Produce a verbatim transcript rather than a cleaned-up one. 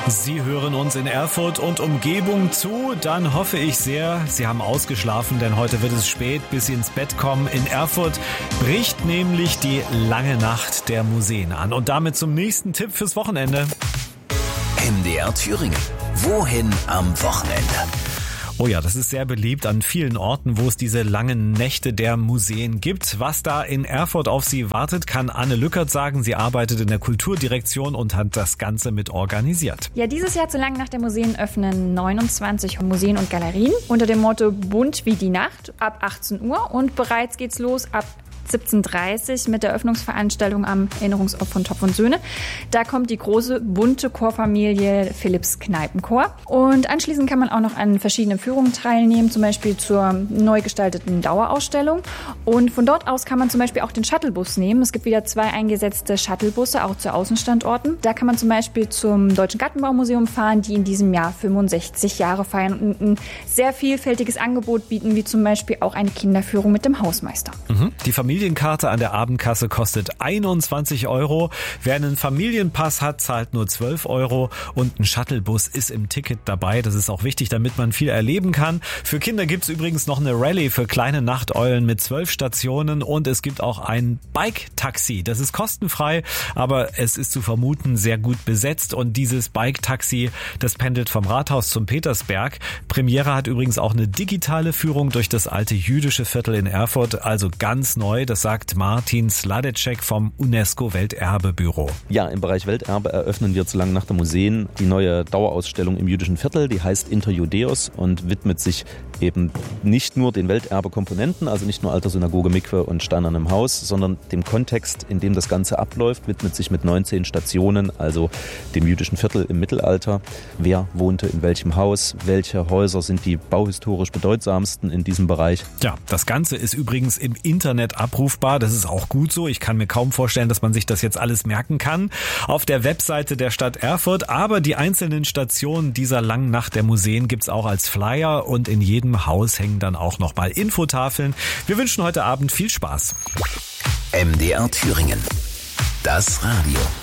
Sie hören uns in Erfurt und Umgebung zu, dann hoffe ich sehr, Sie haben ausgeschlafen, denn heute wird es spät, bis Sie ins Bett kommen. In Erfurt bricht nämlich die lange Nacht der Museen an. Und damit zum nächsten Tipp fürs Wochenende. M D R Thüringen. Wohin am Wochenende? Oh ja, das ist sehr beliebt an vielen Orten, wo es diese langen Nächte der Museen gibt. Was da in Erfurt auf Sie wartet, kann Anne Lückert sagen. Sie arbeitet in der Kulturdirektion und hat das Ganze mit organisiert. Ja, dieses Jahr zur langen Nacht der Museen öffnen neunundzwanzig Museen und Galerien unter dem Motto Bunt wie die Nacht ab achtzehn Uhr und bereits geht's los ab siebzehn Uhr dreißig mit der Öffnungsveranstaltung am Erinnerungsort von Topf und Söhne. Da kommt die große, bunte Chorfamilie Philipps Kneipenchor. Und anschließend kann man auch noch an verschiedenen Führungen teilnehmen, zum Beispiel zur neu gestalteten Dauerausstellung. Und von dort aus kann man zum Beispiel auch den Shuttlebus nehmen. Es gibt wieder zwei eingesetzte Shuttlebusse, auch zu Außenstandorten. Da kann man zum Beispiel zum Deutschen Gartenbaumuseum fahren, die in diesem Jahr fünfundsechzig Jahre feiern und ein sehr vielfältiges Angebot bieten, wie zum Beispiel auch eine Kinderführung mit dem Hausmeister. Mhm. Die Familienkarte an der Abendkasse kostet einundzwanzig Euro. Wer einen Familienpass hat, zahlt nur zwölf Euro und ein Shuttlebus ist im Ticket dabei. Das ist auch wichtig, damit man viel erleben kann. Für Kinder gibt es übrigens noch eine Rallye für kleine Nachteulen mit zwölf Stationen und es gibt auch ein Bike-Taxi. Das ist kostenfrei, aber es ist zu vermuten sehr gut besetzt und dieses Bike-Taxi, das pendelt vom Rathaus zum Petersberg. Premiere hat übrigens auch eine digitale Führung durch das alte jüdische Viertel in Erfurt, also ganz neu. Das sagt Martin Sladecek vom UNESCO-Welterbebüro. Ja, im Bereich Welterbe eröffnen wir zur langen Nacht der Museen die neue Dauerausstellung im jüdischen Viertel. Die heißt Inter Judaeos und widmet sich eben nicht nur den Welterbe-Komponenten, also nicht nur alter Synagoge, Mikwe und steinernem Haus, sondern dem Kontext, in dem das Ganze abläuft, widmet sich mit neunzehn Stationen, also dem jüdischen Viertel im Mittelalter. Wer wohnte in welchem Haus? Welche Häuser sind die bauhistorisch bedeutsamsten in diesem Bereich? Ja, das Ganze ist übrigens im Internet abrufbar. Das ist auch gut so. Ich kann mir kaum vorstellen, dass man sich das jetzt alles merken kann. Auf der Webseite der Stadt Erfurt. Aber die einzelnen Stationen dieser langen Nacht der Museen gibt's auch als Flyer und in jedem Haus hängen dann auch nochmal Infotafeln. Wir wünschen heute Abend viel Spaß. M D R Thüringen. Das Radio.